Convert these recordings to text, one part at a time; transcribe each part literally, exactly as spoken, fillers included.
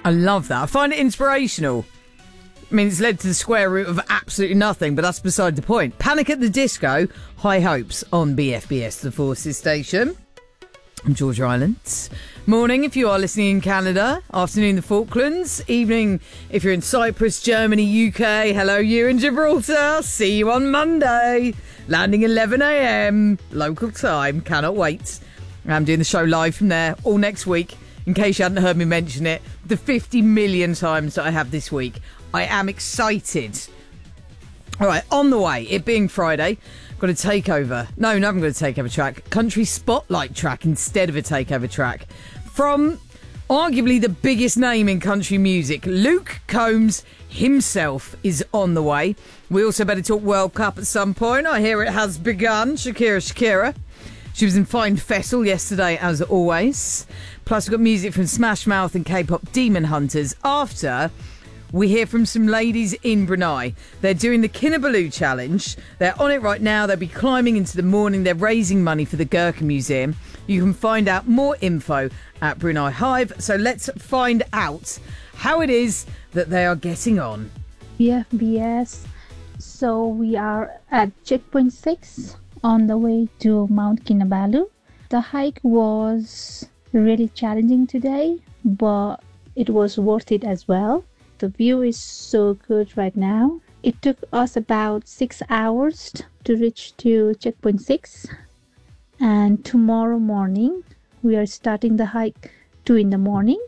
I love that. I find it inspirational. I mean, it's led to the square root of absolutely nothing, but that's beside the point. Panic at the Disco, High Hopes on B F B S, the Forces station. I'm Georgia Islands. Morning if you are listening in Canada. Afternoon, the Falklands. Evening if you're in Cyprus, Germany, U K. Hello, you in Gibraltar. See you on Monday. Landing eleven a.m. local time. Cannot wait. I'm doing the show live from there all next week. In case you hadn't heard me mention it, the fifty million times that I have this week. I am excited. All right, on the way, it being Friday, got a takeover. No, no, I'm going to take over track. Country Spotlight track instead of a takeover track. From arguably the biggest name in country music, Luke Combs himself is on the way. We also better talk World Cup at some point. I hear it has begun. Shakira, Shakira. She was in Fine Festival yesterday, as always. Plus, we've got music from Smash Mouth and K-pop Demon Hunters. After, we hear from some ladies in Brunei. They're doing the Kinabalu Challenge. They're on it right now. They'll be climbing into the morning. They're raising money for the Gurkha Museum. You can find out more info at Brunei Hive. So let's find out how it is that they are getting on. B F B S. So we are at checkpoint six on the way to Mount Kinabalu. The hike was really challenging today, but it was worth it as well. The view is so good right now. It took us about six hours to reach to checkpoint six. And tomorrow morning, we are starting the hike two in the morning.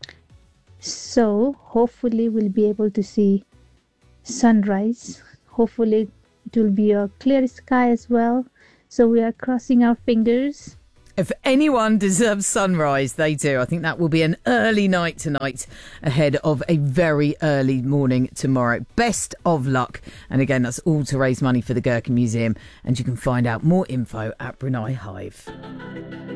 So hopefully we'll be able to see sunrise. Hopefully it will be a clear sky as well. So we are crossing our fingers. If anyone deserves sunrise, they do. I think that will be an early night tonight ahead of a very early morning tomorrow. Best of luck. And again, that's all to raise money for the Gurkha Museum. And you can find out more info at Brunei Hive.